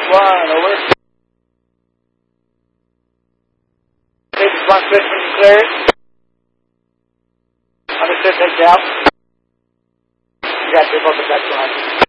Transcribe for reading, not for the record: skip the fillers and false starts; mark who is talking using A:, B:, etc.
A: 1, over. Stage 1 switch when you clear it. Understood, take it out. You got to take off the back line.